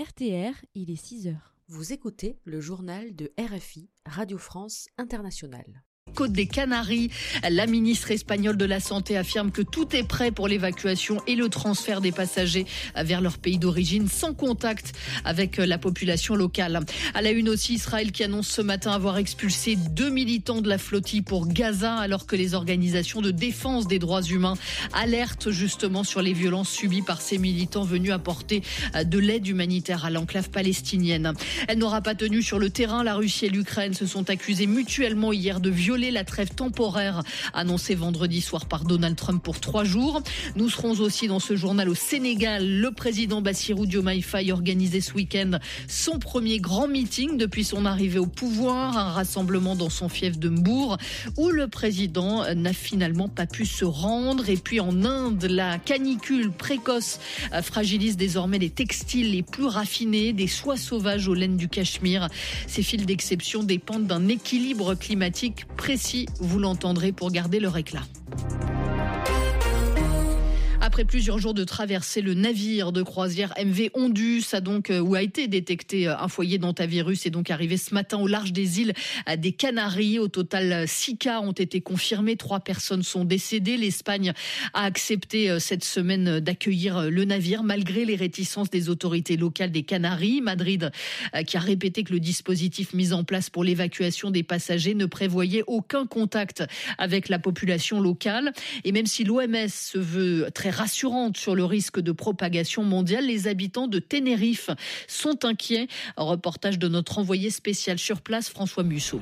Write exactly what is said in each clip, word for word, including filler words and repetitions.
R T R, il est six heures. Vous écoutez le journal de R F I, Radio France Internationale. Côte des Canaries, la ministre espagnole de la Santé affirme que tout est prêt pour l'évacuation et le transfert des passagers vers leur pays d'origine sans contact avec la population locale. À la une aussi, Israël qui annonce ce matin avoir expulsé deux militants de la flottille pour Gaza alors que les organisations de défense des droits humains alertent justement sur les violences subies par ces militants venus apporter de l'aide humanitaire à l'enclave palestinienne. Elle n'aura pas tenu sur le terrain. La Russie et l'Ukraine se sont accusées mutuellement hier de violer la trêve temporaire annoncée vendredi soir par Donald Trump pour trois jours. Nous serons aussi dans ce journal au Sénégal. Le président Bassirou Diomaye Faye organisait ce week-end son premier grand meeting depuis son arrivée au pouvoir, un rassemblement dans son fief de Mbour où le président n'a finalement pas pu se rendre. Et puis en Inde, la canicule précoce fragilise désormais les textiles les plus raffinés, des soies sauvages aux laines du Cachemire. Ces fils d'exception dépendent d'un équilibre climatique précis, vous l'entendrez, pour garder leur éclat. Après plusieurs jours de traversée, le navire de croisière M V Ondus a donc, où a été détecté un foyer d'hantavirus, est donc arrivé ce matin au large des îles des Canaries. Au total, six cas ont été confirmés, trois personnes sont décédées. L'Espagne a accepté cette semaine d'accueillir le navire malgré les réticences des autorités locales des Canaries. Madrid, qui a répété que le dispositif mis en place pour l'évacuation des passagers ne prévoyait aucun contact avec la population locale. Et même si l'O M S se veut très rassurante sur le risque de propagation mondiale, les habitants de Tenerife sont inquiets. Un reportage de notre envoyé spécial sur place, François Musso.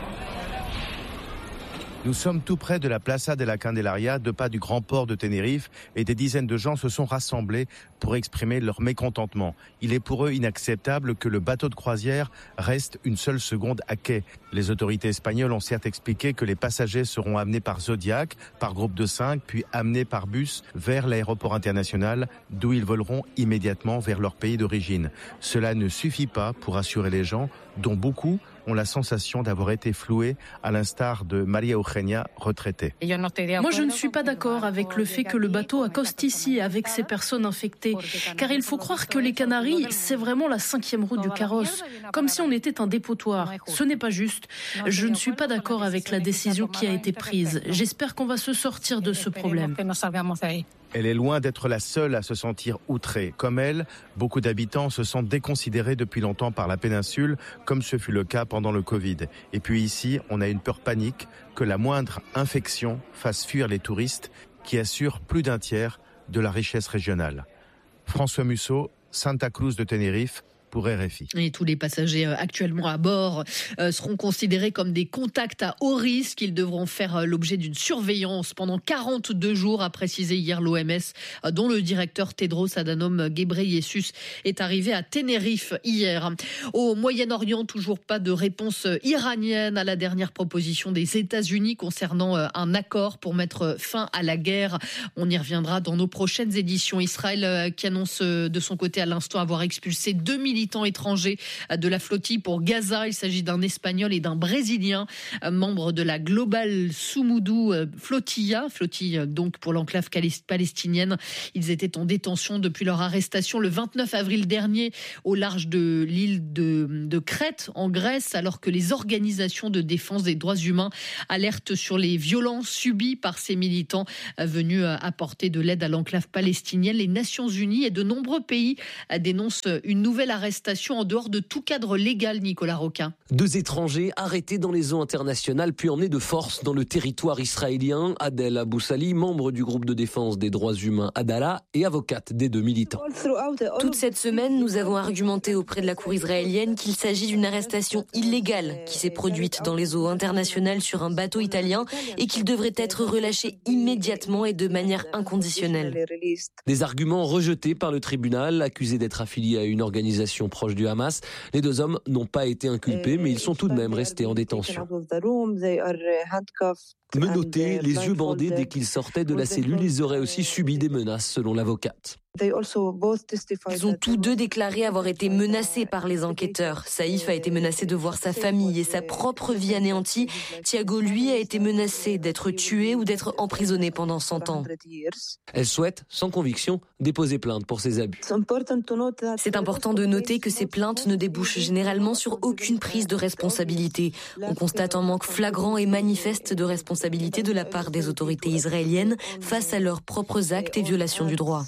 Nous sommes tout près de la Plaza de la Candelaria, deux pas du grand port de Tenerife, et des dizaines de gens se sont rassemblés pour exprimer leur mécontentement. Il est pour eux inacceptable que le bateau de croisière reste une seule seconde à quai. Les autorités espagnoles ont certes expliqué que les passagers seront amenés par Zodiac, par groupe de cinq, puis amenés par bus vers l'aéroport international, d'où ils voleront immédiatement vers leur pays d'origine. Cela ne suffit pas pour assurer les gens, dont beaucoup ont la sensation d'avoir été floués, à l'instar de Maria Eugenia, retraitée. Moi, je ne suis pas d'accord avec le fait que le bateau accoste ici avec ces personnes infectées, car il faut croire que les Canaries, c'est vraiment la cinquième roue du carrosse, comme si on était un dépotoir. Ce n'est pas juste. Je ne suis pas d'accord avec la décision qui a été prise. J'espère qu'on va se sortir de ce problème. Elle est loin d'être la seule à se sentir outrée. Comme elle, beaucoup d'habitants se sentent déconsidérés depuis longtemps par la péninsule, comme ce fut le cas pendant le Covid. Et puis ici, on a une peur panique que la moindre infection fasse fuir les touristes qui assurent plus d'un tiers de la richesse régionale. François Musso, Santa Cruz de Tenerife, pour R F I. Et tous les passagers actuellement à bord euh, seront considérés comme des contacts à haut risque. Ils devront faire l'objet d'une surveillance pendant quarante-deux jours, a précisé hier l'O M S, dont le directeur Tedros Adhanom Ghebreyesus est arrivé à Tenerife hier. Au Moyen-Orient, toujours pas de réponse iranienne à la dernière proposition des États-Unis concernant un accord pour mettre fin à la guerre. On y reviendra dans nos prochaines éditions. Israël qui annonce de son côté à l'instant avoir expulsé deux militants étrangers de la flottille pour Gaza. Il s'agit d'un Espagnol et d'un Brésilien, membres de la Global Sumudu Flotilla, flottille donc pour l'enclave palestinienne. Ils étaient en détention depuis leur arrestation le vingt-neuf avril dernier au large de l'île de, de Crète, en Grèce, alors que les organisations de défense des droits humains alertent sur les violences subies par ces militants venus apporter de l'aide à l'enclave palestinienne. Les Nations Unies et de nombreux pays dénoncent une nouvelle arrestation en dehors de tout cadre légal, Nicolas Roquin. Deux étrangers arrêtés dans les eaux internationales puis emmenés de force dans le territoire israélien. Adel Aboussali, membre du groupe de défense des droits humains Adala et avocate des deux militants. Toute cette semaine, nous avons argumenté auprès de la cour israélienne qu'il s'agit d'une arrestation illégale qui s'est produite dans les eaux internationales sur un bateau italien et qu'il devrait être relâché immédiatement et de manière inconditionnelle. Des arguments rejetés par le tribunal, accusés d'être affiliés à une organisation proche du Hamas. Les deux hommes n'ont pas été inculpés, mais ils sont tout de même restés en détention. Menottés, les yeux bandés dès qu'ils sortaient de la cellule, ils auraient aussi subi des menaces, selon l'avocate. Ils ont tous deux déclaré avoir été menacés par les enquêteurs. Saïf a été menacé de voir sa famille et sa propre vie anéantie. Thiago, lui, a été menacé d'être tué ou d'être emprisonné pendant cent ans. Elle souhaite, sans conviction, déposer plainte pour ces abus. C'est important de noter que ces plaintes ne débouchent généralement sur aucune prise de responsabilité. On constate un manque flagrant et manifeste de responsabilité de la part des autorités israéliennes face à leurs propres actes et violations du droit.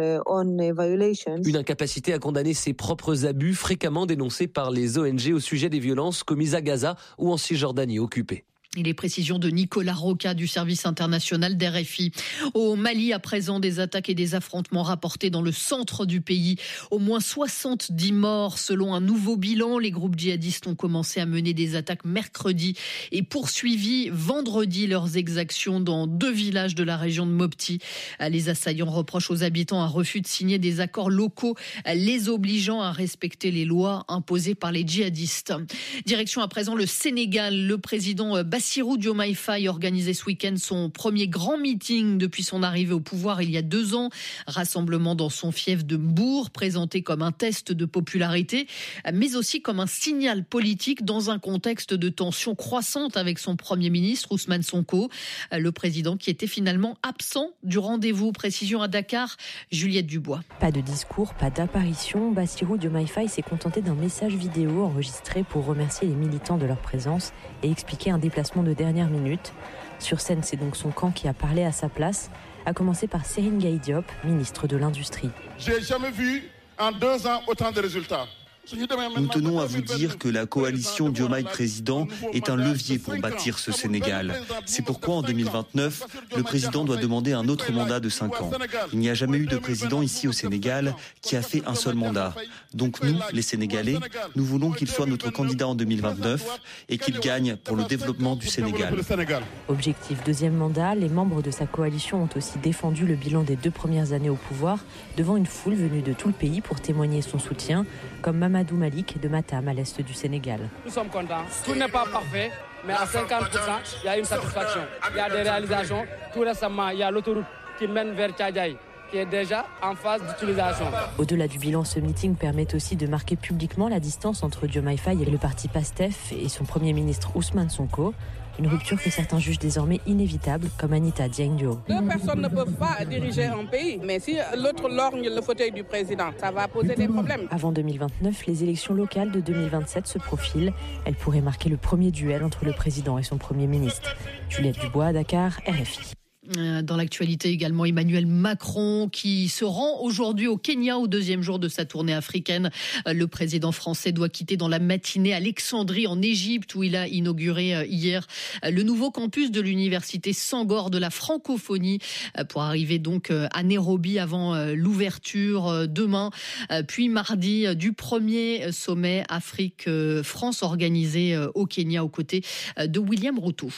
Une incapacité à condamner ses propres abus fréquemment dénoncés par les O N G au sujet des violences commises à Gaza ou en Cisjordanie occupée. Et les précisions de Nicolas Roca du service international d'R F I. Au Mali, à présent, des attaques et des affrontements rapportés dans le centre du pays. Au moins soixante-dix morts selon un nouveau bilan. Les groupes djihadistes ont commencé à mener des attaques mercredi et poursuivi vendredi leurs exactions dans deux villages de la région de Mopti. Les assaillants reprochent aux habitants un refus de signer des accords locaux les obligeant à respecter les lois imposées par les djihadistes. Direction à présent le Sénégal. Le président Bassirou Diomaye Faye organisait ce week-end son premier grand meeting depuis son arrivée au pouvoir il y a deux ans. Rassemblement dans son fief de Mbour, présenté comme un test de popularité, mais aussi comme un signal politique dans un contexte de tension croissante avec son Premier ministre Ousmane Sonko. Le président qui était finalement absent du rendez-vous. Précision à Dakar, Juliette Dubois. Pas de discours, pas d'apparition. Bassirou Diomaye Faye s'est contenté d'un message vidéo enregistré pour remercier les militants de leur présence et expliquer un déplacement de dernière minute. Sur scène, c'est donc son camp qui a parlé à sa place, à commencer par Serigne Gueye Diop, ministre de l'Industrie. J'ai jamais vu en deux ans autant de résultats. Nous tenons à vous dire que la coalition Diomaye Président est un levier pour bâtir ce Sénégal. C'est pourquoi en deux mille vingt-neuf, le président doit demander un autre mandat de cinq ans. Il n'y a jamais eu de président ici au Sénégal qui a fait un seul mandat. Donc nous, les Sénégalais, nous voulons qu'il soit notre candidat en deux mille vingt-neuf et qu'il gagne pour le développement du Sénégal. Objectif deuxième mandat, les membres de sa coalition ont aussi défendu le bilan des deux premières années au pouvoir devant une foule venue de tout le pays pour témoigner son soutien, comme Mamadou Malik de Matam à l'est du Sénégal. Nous sommes contents. Tout n'est pas parfait, mais à cinquante pour cent, il y a une satisfaction. Il y a des réalisations. Tout récemment, il y a l'autoroute qui mène vers Tchadjaï, qui est déjà en phase d'utilisation. Au-delà du bilan, ce meeting permet aussi de marquer publiquement la distance entre Diomaye Faye et le parti PASTEF et son Premier ministre Ousmane Sonko. Une rupture que certains jugent désormais inévitable, comme Anita Diengdio. Deux personnes ne peuvent pas diriger un pays, mais si l'autre lorgne le fauteuil du président, ça va poser des problèmes. Avant deux mille vingt-neuf, les élections locales de deux mille vingt-sept se profilent. Elles pourraient marquer le premier duel entre le président et son Premier ministre. Juliette Dubois, Dakar, R F I. Dans l'actualité également, Emmanuel Macron qui se rend aujourd'hui au Kenya au deuxième jour de sa tournée africaine. Le président français doit quitter dans la matinée Alexandrie en Égypte où il a inauguré hier le nouveau campus de l'université Sangor de la francophonie pour arriver donc à Nairobi avant l'ouverture demain puis mardi du premier sommet Afrique-France organisé au Kenya aux côtés de William Ruto.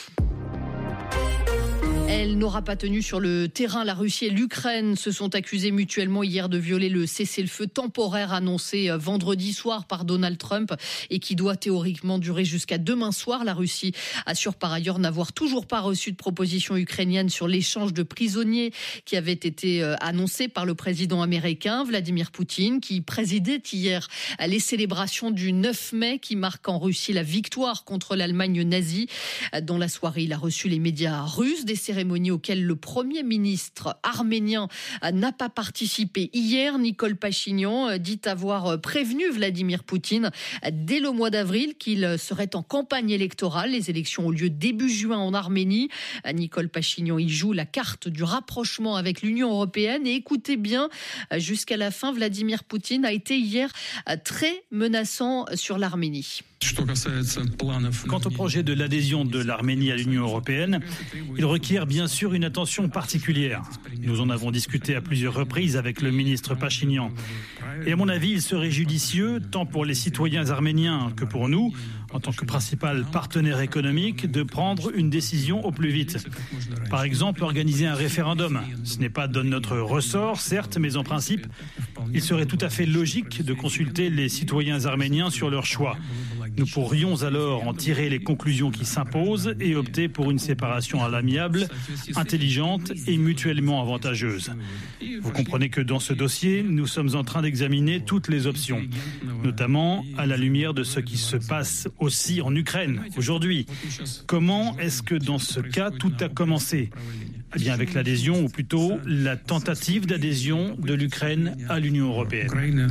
Elle n'aura pas tenu sur le terrain. La Russie et l'Ukraine se sont accusés mutuellement hier de violer le cessez-le-feu temporaire annoncé vendredi soir par Donald Trump et qui doit théoriquement durer jusqu'à demain soir. La Russie assure par ailleurs n'avoir toujours pas reçu de proposition ukrainienne sur l'échange de prisonniers qui avait été annoncé par le président américain Vladimir Poutine, qui présidait hier les célébrations du neuf mai qui marque en Russie la victoire contre l'Allemagne nazie. Dans la soirée, il a reçu les médias russes, des cérémonies auxquelles le Premier ministre arménien n'a pas participé. Hier, Nicole Pachinian dit avoir prévenu Vladimir Poutine dès le mois d'avril qu'il serait en campagne électorale. Les élections ont lieu début juin en Arménie. Nicole Pachinian y joue la carte du rapprochement avec l'Union européenne. Et écoutez bien, jusqu'à la fin, Vladimir Poutine a été hier très menaçant sur l'Arménie. Quant au projet de l'adhésion de l'Arménie à l'Union européenne, il requiert bien sûr une attention particulière. Nous en avons discuté à plusieurs reprises avec le ministre Pachinian. Et à mon avis, il serait judicieux, tant pour les citoyens arméniens que pour nous, en tant que principal partenaire économique, de prendre une décision au plus vite. Par exemple, organiser un référendum. Ce n'est pas de notre ressort, certes, mais en principe, il serait tout à fait logique de consulter les citoyens arméniens sur leur choix. Nous pourrions alors en tirer les conclusions qui s'imposent et opter pour une séparation à l'amiable, intelligente et mutuellement avantageuse. Vous comprenez que dans ce dossier, nous sommes en train d'examiner toutes les options, notamment à la lumière de ce qui se passe aussi en Ukraine aujourd'hui. Comment est-ce que dans ce cas, tout a commencé ? Eh bien avec l'adhésion, ou plutôt la tentative d'adhésion de l'Ukraine à l'Union européenne.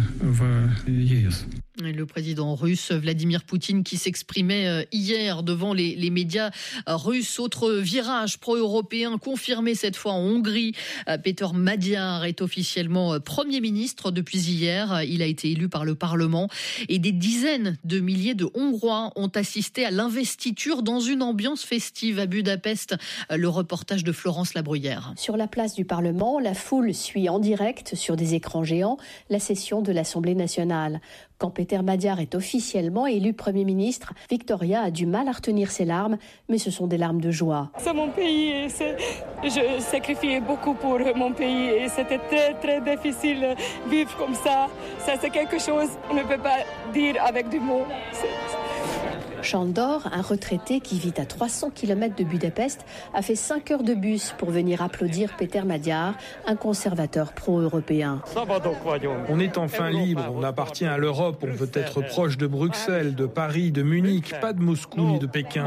Le président russe Vladimir Poutine qui s'exprimait hier devant les, les médias russes. Autre virage pro-européen confirmé cette fois en Hongrie. Péter Magyar est officiellement Premier ministre depuis hier. Il a été élu par le Parlement et des dizaines de milliers de Hongrois ont assisté à l'investiture dans une ambiance festive à Budapest. Le reportage de Florence Labruyère. Sur la place du Parlement, la foule suit en direct sur des écrans géants la session de l'Assemblée nationale. Quand Péter Magyar est officiellement élu Premier ministre, Victoria a du mal à retenir ses larmes, mais ce sont des larmes de joie. C'est mon pays et c'est, je sacrifiais beaucoup pour mon pays et c'était très très difficile de vivre comme ça. Ça c'est quelque chose qu'on ne peut pas dire avec du mot. C'est... Sándor, un retraité qui vit à trois cents kilomètres de Budapest, a fait cinq heures de bus pour venir applaudir Péter Magyar, un conservateur pro-européen. On est enfin libre, on appartient à l'Europe, on veut être proche de Bruxelles, de Paris, de Munich, pas de Moscou ni de Pékin.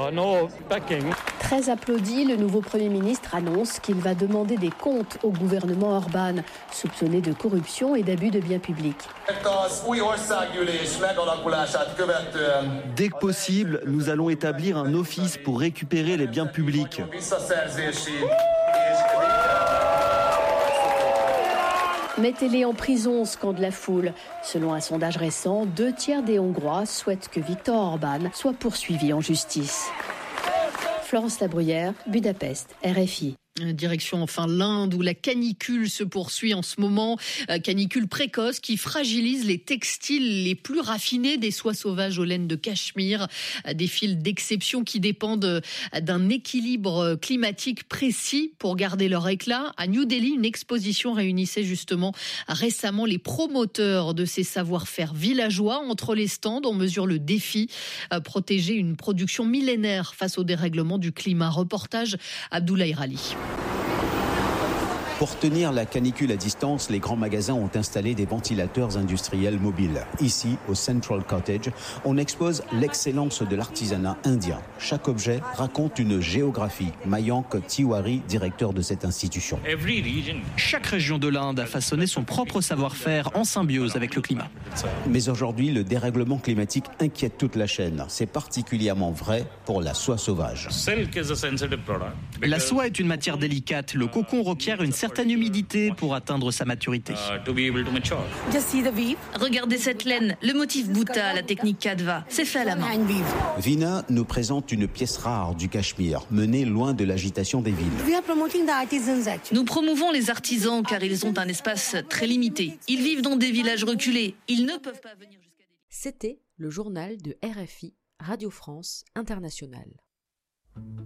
Très applaudi, le nouveau Premier ministre annonce qu'il va demander des comptes au gouvernement Orban, soupçonné de corruption et d'abus de biens publics. Dès que possible, nous allons établir un office pour récupérer les biens publics. Mettez-les en prison, scande la foule. Selon un sondage récent, deux tiers des Hongrois souhaitent que Viktor Orban soit poursuivi en justice. Florence Labruyère, Budapest, R F I. Direction enfin l'Inde où la canicule se poursuit en ce moment. Canicule précoce qui fragilise les textiles les plus raffinés des soies sauvages aux laines de Cachemire. Des fils d'exception qui dépendent d'un équilibre climatique précis pour garder leur éclat. À New Delhi, une exposition réunissait justement récemment les promoteurs de ces savoir-faire villageois. Entre les stands, on mesure le défi. Protéger une production millénaire face au dérèglement du climat. Reportage Abdoulaye Rali. Pour tenir la canicule à distance, les grands magasins ont installé des ventilateurs industriels mobiles. Ici, au Central Cottage, on expose l'excellence de l'artisanat indien. Chaque objet raconte une géographie. Mayank Tiwari, directeur de cette institution. Chaque région de l'Inde a façonné son propre savoir-faire en symbiose avec le climat. Mais aujourd'hui, le dérèglement climatique inquiète toute la chaîne. C'est particulièrement vrai pour la soie sauvage. La soie est une matière délicate. Le cocon requiert une certaine humidité pour atteindre sa maturité. Regardez cette laine, le motif Bhuta, la technique Kadva, c'est fait à la main. Vina nous présente une pièce rare du Cachemire, menée loin de l'agitation des villes. Nous promouvons les artisans car ils ont un espace très limité. Ils vivent dans des villages reculés. Ils ne peuvent pas venir jusqu'à... C'était le journal de R F I, Radio France Internationale.